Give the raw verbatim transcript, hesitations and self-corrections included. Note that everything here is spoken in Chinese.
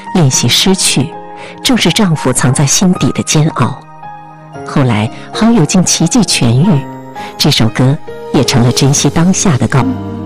练习失去，正是丈夫藏在心底的煎熬。后来好友竟奇迹痊愈，这首歌也成了珍惜当下的告